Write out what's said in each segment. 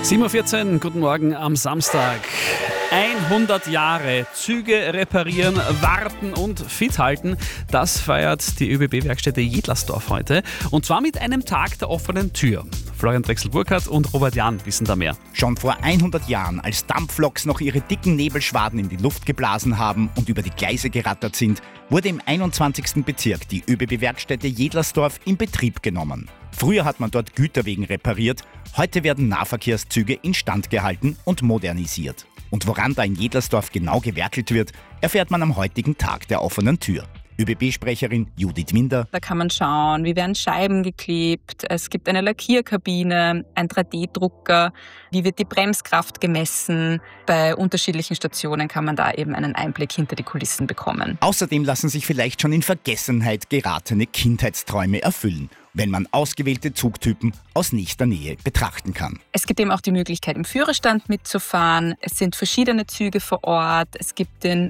7.14 Uhr, guten Morgen am Samstag. 100 Jahre Züge reparieren, warten und fit halten. Das feiert die ÖBB-Werkstätte Jedlersdorf heute. Und zwar mit einem Tag der offenen Tür. Florian Drechsel-Burkhardt und Robert Jahn wissen da mehr. Schon vor 100 Jahren, als Dampfloks noch ihre dicken Nebelschwaden in die Luft geblasen haben und über die Gleise gerattert sind, wurde im 21. Bezirk die ÖBB-Werkstätte Jedlersdorf in Betrieb genommen. Früher hat man dort Güterwegen repariert, heute werden Nahverkehrszüge instand gehalten und modernisiert. Und woran da in Jedlersdorf genau gewerkelt wird, erfährt man am heutigen Tag der offenen Tür. ÖBB-Sprecherin Judith Winder. Da kann man schauen, wie werden Scheiben geklebt, es gibt eine Lackierkabine, ein 3D-Drucker, wie wird die Bremskraft gemessen. Bei unterschiedlichen Stationen kann man da eben einen Einblick hinter die Kulissen bekommen. Außerdem lassen sich vielleicht schon in Vergessenheit geratene Kindheitsträume erfüllen, wenn man ausgewählte Zugtypen aus nächster Nähe betrachten kann. Es gibt eben auch die Möglichkeit, im Führerstand mitzufahren. Es sind verschiedene Züge vor Ort. Es gibt den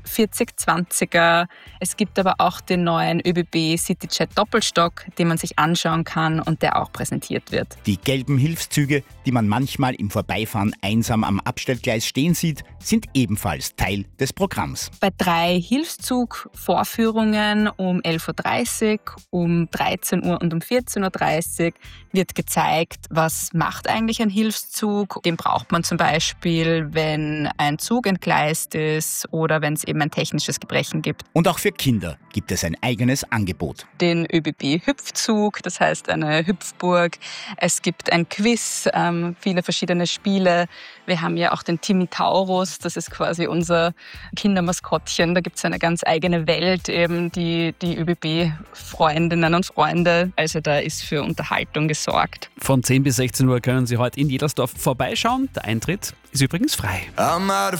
4020er. Es gibt aber auch den neuen ÖBB CityJet Doppelstock, den man sich anschauen kann und der auch präsentiert wird. Die gelben Hilfszüge, die man manchmal im Vorbeifahren einsam am Abstellgleis stehen sieht, sind ebenfalls Teil des Programms. Bei 3 Hilfszugvorführungen um 11.30 Uhr, um 13 Uhr und um 14.30 Uhr wird gezeigt, was macht eigentlich ein Hilfszug. Den braucht man zum Beispiel, wenn ein Zug entgleist ist oder wenn es eben ein technisches Gebrechen gibt. Und auch für Kinder gibt es ein eigenes Angebot. Den ÖBB-Hüpfzug, das heißt eine Hüpfburg. Es gibt ein Quiz, viele verschiedene Spiele. Wir haben ja auch den Timitaurus, das ist quasi unser Kindermaskottchen. Da gibt es eine ganz eigene Welt, eben die ÖBB-Freundinnen und Freunde. Also da ist für Unterhaltung gesorgt. Von 10 bis 16 Uhr können Sie heute in Jedlersdorf vorbeischauen. Der Eintritt ist übrigens frei.